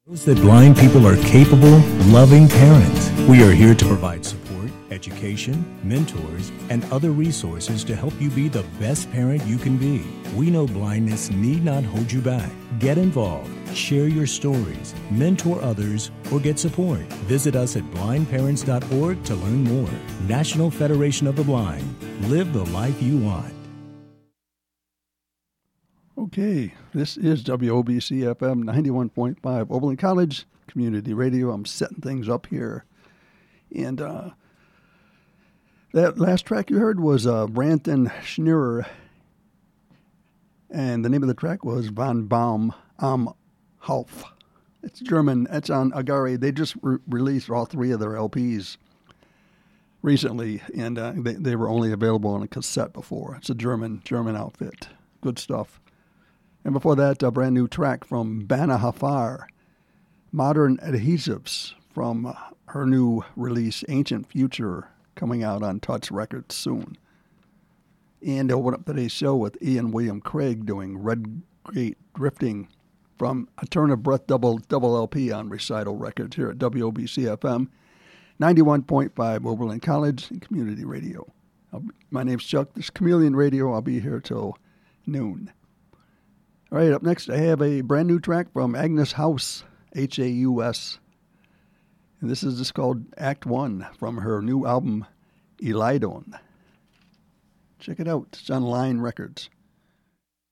Knows that blind people are capable, loving parents. We are here to provide support, education, mentors, and other resources to help you be the best parent you can be. We know blindness need not hold you back. Get involved, share your stories, mentor others, or get support. Visit us at blindparents.org to learn more. National Federation of the Blind. Live the life you want. Okay, this is WOBC FM 91.5 Oberlin College Community Radio. I'm setting things up here. And that last track you heard was Branton Schneerer. And the name of the track was Von Baum am Hauf. It's German. It's on Agari. They just released all three of their LPs recently. And they were only available on a cassette before. It's a German outfit. Good stuff. And before that, a brand new track from Bana Hafar, Modern Adhesives, from her new release, Ancient Future, coming out on Touch Records soon. And open up today's show with Ian William Craig doing Red Gate Drifting from A Turn of Breath double LP on Recital Records here at WOBC FM, 91.5 Oberlin College and Community Radio. My name's Chuck. This is Chameleon Radio. I'll be here till noon. All right, up next I have a brand new track from Agnes Haus, Haus. And this is just called Act 1 from her new album, Elidon. Check it out. It's on Line Records.